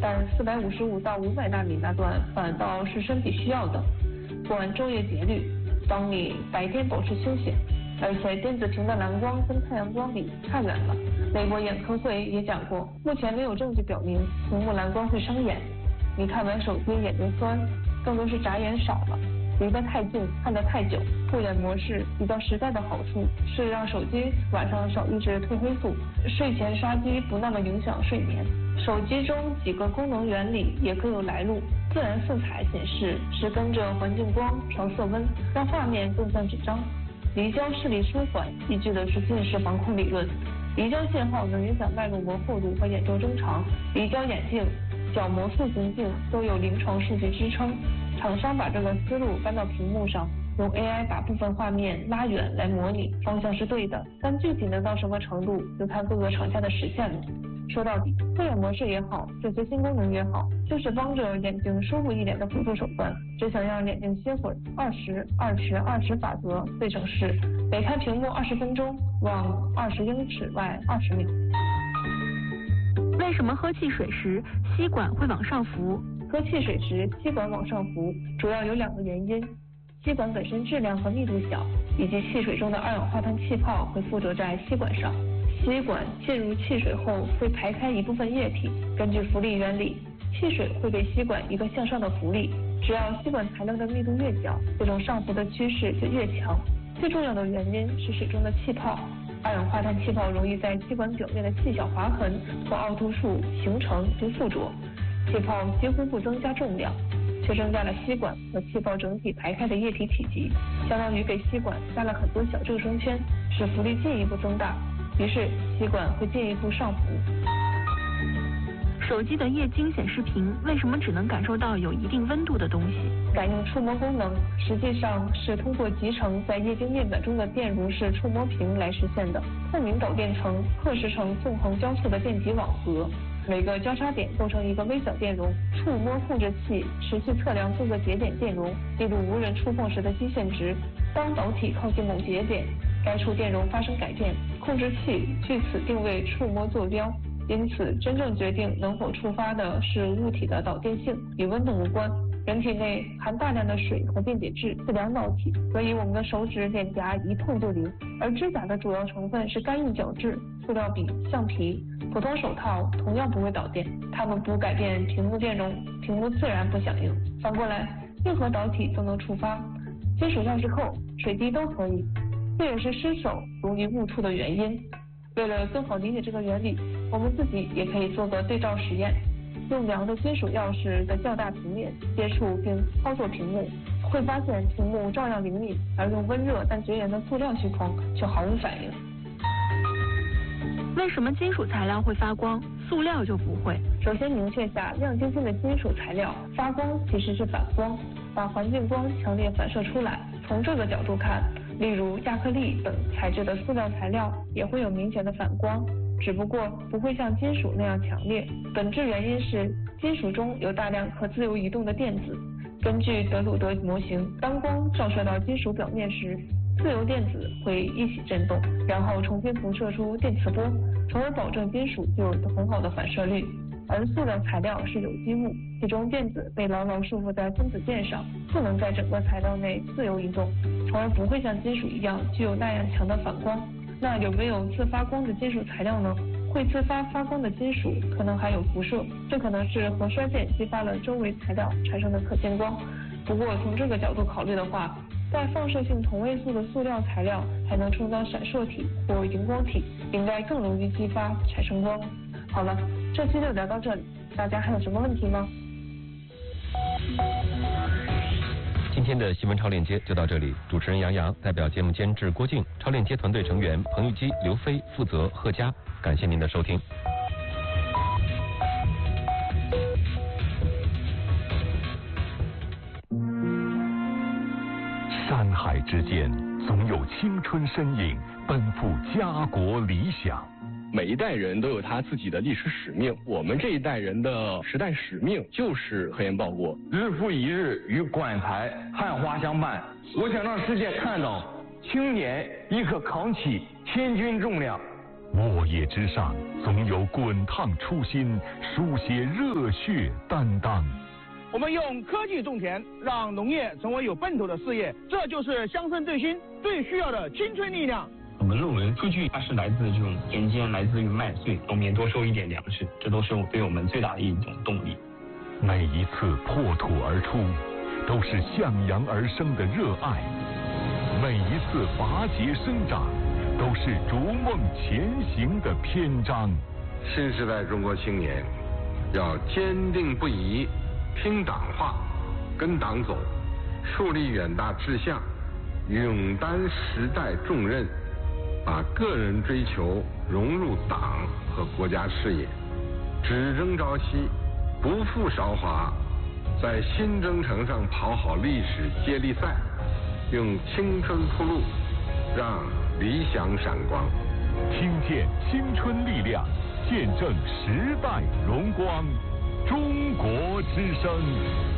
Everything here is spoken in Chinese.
但455到500纳米那段反倒是身体需要的。不按昼夜节律，帮你白天保持休闲。而且电子屏的蓝光跟太阳光比差远了。美国眼科会也讲过，目前没有证据表明屏幕蓝光会伤眼。你看完手机眼睛酸，更多是眨眼少了，离得太近，看得太久。护眼模式比较实在的好处是让手机晚上少抑制褪黑素，睡前刷机不那么影响睡眠。手机中几个功能原理也各有来路。自然色彩显示是跟着环境光调色温，让画面更像纸张。离焦视力舒缓依据的是近视防控理论。离焦信号能影响脉络膜厚度和眼周增长。离焦眼镜、角膜塑形镜都有临床数据支撑。厂商把这个思路搬到屏幕上，用 AI 把部分画面拉远来模拟，方向是对的，但具体能到什么程度，就看各个厂家的实现了。说到底，护眼模式也好，这些新功能也好，就是帮着眼睛舒服一点的辅助手段。只想让眼睛歇会儿，20-20-20法则最省事，每看屏幕20分钟，往20英尺外20秒。 为什么喝汽水时吸管会往上浮？ 喝汽水时吸管往上浮，主要有2个原因：吸管本身质量和密度小，以及汽水中的二氧化碳气泡会附着在吸管上。吸管进入汽水后会排开一部分液体，根据浮力原理，汽水会给吸管一个向上的浮力。只要吸管材料的密度越小，这种上浮的趋势就越强。最重要的原因是水中的气泡，二氧化碳气泡容易在吸管表面的细小划痕或凹凸处形成并附着，气泡几乎不增加重量，却增加了吸管和气泡整体排开的液体体积，相当于给吸管加了很多小救生圈，使浮力进一步增大，于是吸管会进一步上浮。 手机的液晶显示屏为什么只能感受到有一定温度的东西？ 感应触摸功能实际上是通过集成在液晶面板中的电容式触摸屏来实现的。透明导电层刻蚀成纵横交错的电极网格，每个交叉点构成一个微小电容。触摸控制器持续测量各个节点电容，记录无人触碰时的基线值。当导体靠近某节点，该处电容发生改变，控制器据此定位触摸坐标。因此，真正决定能否触发的是物体的导电性，与温度无关。人体内含大量的水和电解质，是两导体，所以我们的手指、脸颊一碰就灵。而指甲的主要成分是干硬角质、塑料笔、橡皮，普通手套同样不会导电，它们不改变屏幕电容，屏幕自然不响应。反过来，任何导体都能触发，金属钥匙扣、水滴都可以，这也是失手容易误触的原因。为了更好理解这个原理，我们自己也可以做个对照实验，用量的金属钥匙的较大平面接触并操作屏幕，会发现屏幕照样灵敏，而用温热但绝缘的塑料去碰却毫无反应。 为什么金属材料会发光，塑料就不会？ 首先明确下，亮晶晶的金属材料发光其实是反光，把环境光强烈反射出来。从这个角度看，例如亚克力等材质的塑料材料也会有明显的反光，只不过不会像金属那样强烈。本质原因是金属中有大量可自由移动的电子。根据德鲁德模型，当光照射到金属表面时，自由电子会一起振动，然后重新辐射出电磁波，从而保证金属具有很好的反射率。而塑料材料是有机物，其中电子被牢牢束缚在分子键上，不能在整个材料内自由移动，从而不会像金属一样具有那样强的反光。那有没有自发光的金属材料呢？会自发发光的金属可能含有辐射，这可能是核衰变激发了周围材料产生的可见光。不过从这个角度考虑的话，带放射性同位素的塑料材料还能充当闪烁体或荧光体，应该更容易激发产生光。好了，这期就聊到这里，大家还有什么问题吗？ 今天的新闻超链接就到这里，主持人杨洋代表节目监制郭靖、超链接团队成员彭玉基、刘飞、负责贺佳，感谢您的收听。 山海之间，总有青春身影奔赴家国理想。 每一代人都有他自己的历史使命，我们这一代人的时代使命就是核研报国。 日复一日与管材汉花相伴，我想让世界看到青年亦可扛起千钧重量， 沃野之上，总有滚烫初心，书写热血担当。 我们用科技种田，让农业成为有奔头的事业，这就是乡村振兴最需要的青春力量。 我们认为数据它是来自这种田间，来自于麦穗，农民多收一点粮食，这都是对我们最大的一种动力。 每一次破土而出，都是向阳而生的热爱；每一次拔节生长，都是逐梦前行的篇章。 新时代中国青年要坚定不移听党话，跟党走，树立远大志向，勇担时代重任，把个人追求融入党和国家事业，只争朝夕，不负韶华，在新征程上跑好历史接力赛，用青春铺路，让理想闪光。 听见青春力量，见证时代荣光，中国之声。